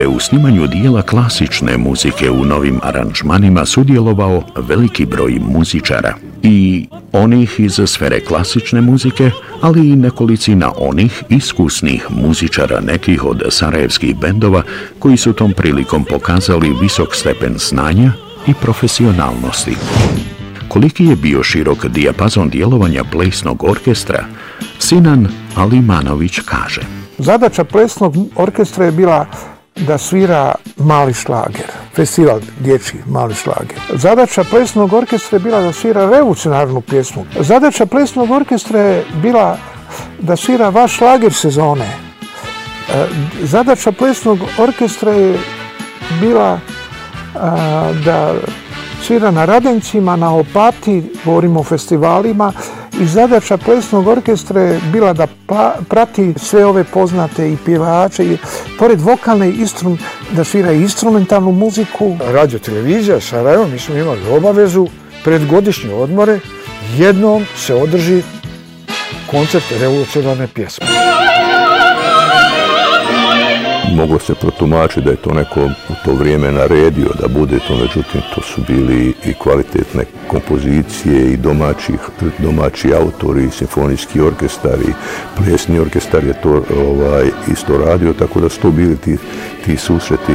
U snimanju dijela klasične muzike u novim aranžmanima sudjelovao veliki broj muzičara i onih iz sfere klasične muzike, ali i nekolicina onih iskusnih muzičara nekih od sarajevskih bendova koji su tom prilikom pokazali visok stepen znanja i profesionalnosti. Koliki je bio širok dijapazon djelovanja plesnog orkestra, Sinan Alimanović kaže. Zadaća plesnog orkestra je bila da svira mali šlager, festival dječji mali šlager. Zadaća plesnog orkestra je bila da svira revolucionarnu pjesmu. Zadaća plesnog orkestra je bila da svira vaš šlager sezone. Zadaća plesnog orkestra je bila da svira na Radencima, na Opati, govorimo o festivalima, i zadaća plesnog orkestra je bila da prati sve ove poznate i pjevače, i pored vokalne da svira i instrumentalnu muziku. Radio televizija Sarajevo, mi smo imali obavezu pred godišnje odmore, jednom se održi koncert revolucionarne pjesme. Moglo se protumačiti da je to neko u to vrijeme naredio da bude to, međutim to su bili i kvalitetne kompozicije i domaći autori, simfonijski orkestar i plesni orkestar je to isto radio, tako da su to bili ti susreti.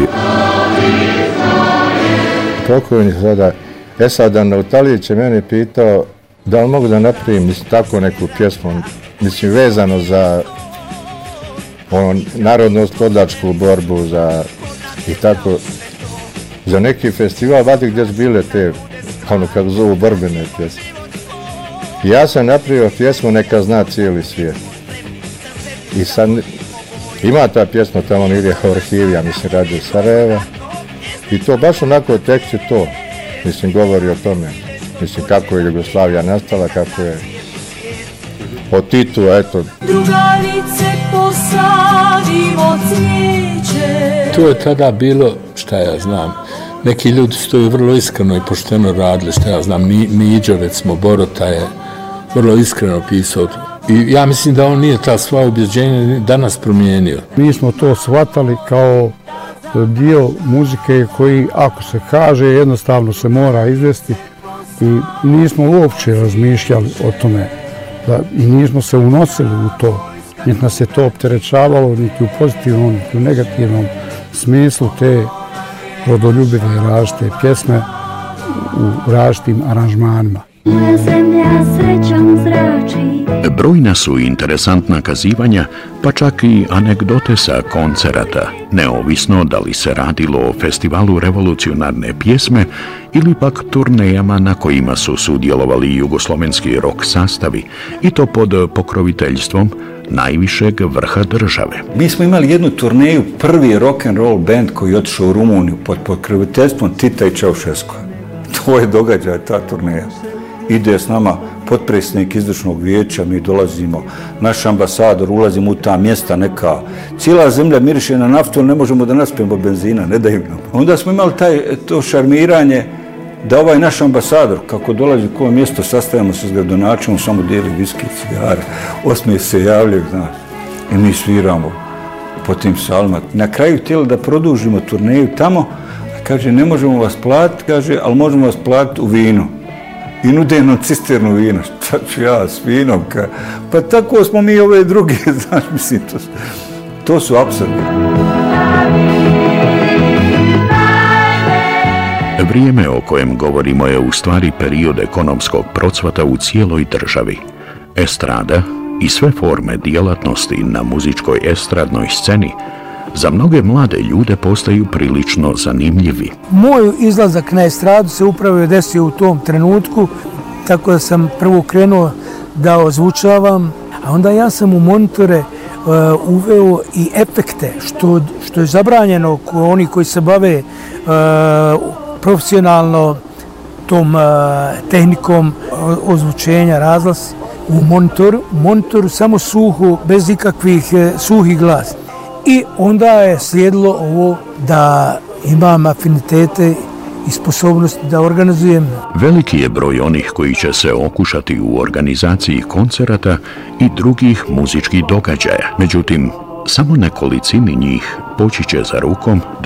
Pokojni sada Esadan Nautalić je mene pitao da li mogu da napravim tako neku pjesmu, vezano za narodno-oslobodilačku borbu i tako, za neki festival, vadi gdje su bile te, kako zovu, borbene pjesme. Ja sam napravio pjesmu Neka zna cijeli svijet. I sad ima ta pjesma tamo negdje u arhivi, ja mislim, Radio Sarajeva. I to baš onako tekst je to, mislim, govori o tome. Mislim, kako je Jugoslavija nastala, kako je od Titu, eto. Drugarice, posadimo cvijeće. To je tada bilo, šta ja znam, neki ljudi su to vrlo iskreno i pošteno radili, šta ja znam, Miđo, recimo, Borota je vrlo iskreno pisao. I ja mislim da on nije ta sva ubjeđenja danas promijenio. Mi smo to shvatali kao dio muzike koji, ako se kaže, jednostavno se mora izvesti, i nismo uopće razmišljali o tome. I nismo se unosili u to, niti nas je to opterećavalo, niti u pozitivnom, niti u negativnom smislu te rodoljubive i različite pjesme u različitim aranžmanima. Brojna su interesantna kazivanja, pa čak i anegdote sa koncerata, neovisno da li se radilo o festivalu revolucionarne pjesme ili pak turnejama na kojima su sudjelovali jugoslovenski rock sastavi, i to pod pokroviteljstvom najvišeg vrha države. Mi smo imali jednu turneju, prvi rock and roll band koji je otišao u Rumuniju pod pokroviteljstvom Tita i Čaušesku. To je događaj, ta turneja. Ide s nama potpredsjednik izvršnog vijeća, mi dolazimo, naš ambasador, ulazimo u ta mjesta neka, cijela zemlja miriše na naftu, ne možemo da naspijemo benzina, ne daju nam. Onda smo imali to šarmiranje da ovaj naš ambasador, kako dolazi u koje mjesto, sastavljamo se s gradonačelom, samo dijeli viski, cigare, osmije se javljaju, znaš, i mi sviramo po tim salima. Na kraju htjeli da produžimo turneju tamo, kaže, ne možemo vas platiti, kaže, ali možemo vas platiti u vinu. I nude nam cisternu vina, šta ću ja s vinom, pa tako smo mi ove druge, znaš, mislim, to su apsurdi. Vrijeme o kojem govorimo je u stvari period ekonomskog procvata u cijeloj državi. Estrada i sve forme djelatnosti na muzičkoj estradnoj sceni za mnoge mlade ljude postaju prilično zanimljivi. Moj izlazak na estradu se upravo desio u tom trenutku, tako da sam prvo krenuo da ozvučavam, a onda ja sam u monitore uveo i efekte, što je zabranjeno oni koji se bave profesionalno tom tehnikom ozvučenja, razglas. U monitoru samo suho, bez ikakvih suhih glasa. I onda je slijedilo ovo da imam afinitete i sposobnosti da organizujem. Veliki je broj onih koji će se okušati u organizaciji koncerata i drugih muzičkih događaja. Međutim, Samo nekolicini njih poći će za rukom